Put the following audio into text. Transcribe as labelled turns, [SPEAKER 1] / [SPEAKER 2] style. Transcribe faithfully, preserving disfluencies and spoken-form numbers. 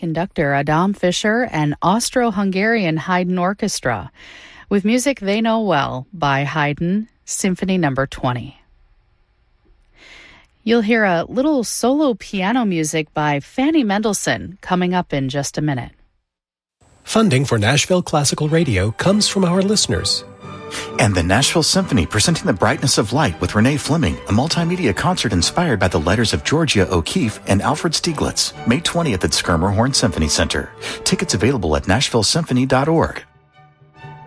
[SPEAKER 1] conductor Adam Fischer and Austro-Hungarian Haydn Orchestra, with music they know well by Haydn, Symphony Number twenty. You'll hear a little solo piano music by Fanny Mendelssohn coming up in just a minute.
[SPEAKER 2] Funding for Nashville Classical Radio comes from our listeners.
[SPEAKER 3] And the Nashville Symphony presenting The Brightness of Light with Renee Fleming, a multimedia concert inspired by the letters of Georgia O'Keeffe and Alfred Stieglitz, May twentieth at Schermerhorn Symphony Center. Tickets available at nashville symphony dot org.